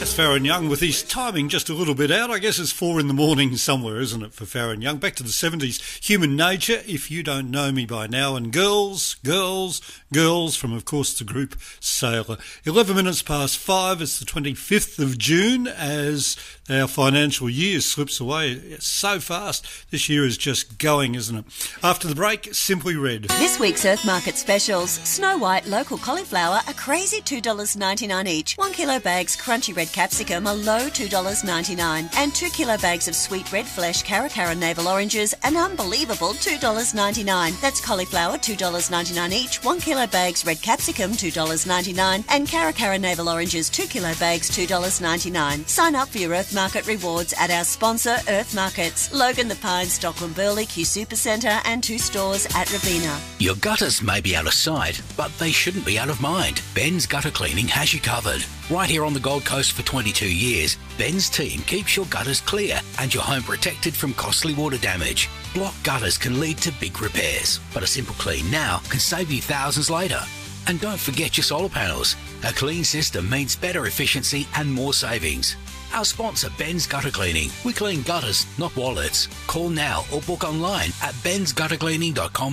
That's Farron Young with his timing just a little bit out. I guess it's 4 in the morning somewhere, isn't it, for Farron Young? Back to the 70s. Human Nature, If You Don't Know Me By Now. And Girls, Girls, Girls from, of course, the group Sailor. 11 minutes past 5. It's the 25th of June as our financial year slips away. It's so fast. This year is just going, isn't it? After the break, Simply Red. This week's Earth Market specials. Snow White local cauliflower, a crazy $2.99 each. 1 kilo bags crunchy red capsicum, a low $2.99. And 2 kilo bags of sweet red flesh Caracara navel oranges, an unbelievable $2.99. That's cauliflower, $2.99 each. 1 kilo bags red capsicum, $2.99. And Caracara navel oranges, 2 kilo bags, $2.99. Sign up for your Earth Market rewards at our sponsor, Earth Markets. Logan the Pines, Stockland Burley, Q Supercentre, and 2 stores at Ravina. Your gutters may be out of sight, but they shouldn't be out of mind. Ben's Gutter Cleaning has you covered. Right here on the Gold Coast for 22 years, Ben's team keeps your gutters clear and your home protected from costly water damage. Blocked gutters can lead to big repairs, but a simple clean now can save you thousands later. And don't forget your solar panels. A clean system means better efficiency and more savings. Our sponsor, Ben's Gutter Cleaning. We clean gutters, not wallets. Call now or book online at bensguttercleaning.com.